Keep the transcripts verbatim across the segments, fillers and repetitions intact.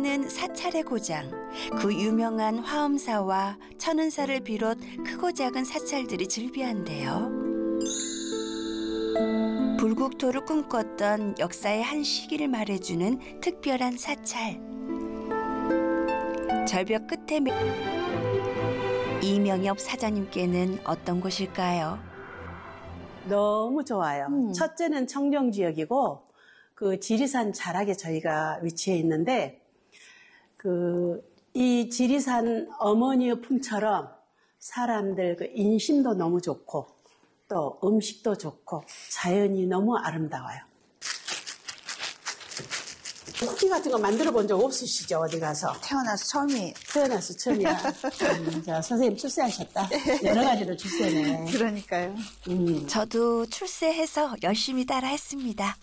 쿠키는 사찰의 고장. 그 유명한 화엄사와 천은사를 비롯 크고 작은 사찰들이 즐비한데요. 불국토를 꿈꿨던 역사의 한 시기를 말해주는 특별한 사찰. 절벽 끝에 이명엽 사장님께는 어떤 곳일까요? 너무 좋아요. 음. 첫째는 청정 지역이고 그 지리산 자락에 저희가 위치해 있는데 그 이 지리산 어머니의 품처럼 사람들 그 인심도 너무 좋고 또 음식도 좋고 자연이 너무 아름다워요. 쿠키 같은 거 만들어 본 적 없으시죠? 어디 가서? 태어나서 처음이에요. 태어나서 처음이야. 음, 자, 선생님 출세하셨다. 여러 가지로 출세네. 그러니까요. 음. 저도 출세해서 열심히 따라했습니다.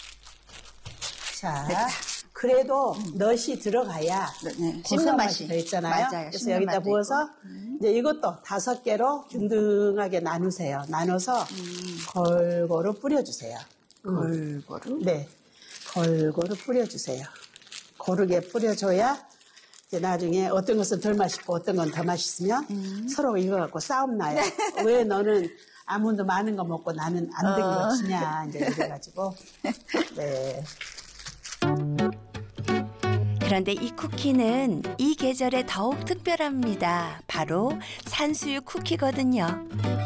자, 그래도 넛이 들어가야 네, 씹는 맛이 더 있잖아요. 맞아요. 그래서 씹는 여기다 맛도 부어서 이제 이것도 다섯 개로 균등하게 나누세요. 나눠서 음. 골고루 뿌려주세요. 골고루. 네, 골고루 뿌려주세요. 고르게 뿌려줘야 이제 나중에 어떤 것은 덜 맛있고 어떤 건 더 맛있으면 음. 서로 이거 갖고 싸움 나요. 왜 너는 아몬드 많은 거 먹고 나는 안 된 거 어. 주냐 이제 이래가지고 네. 그런데 이 쿠키는 이 계절에 더욱 특별합니다. 바로 산수유 쿠키거든요.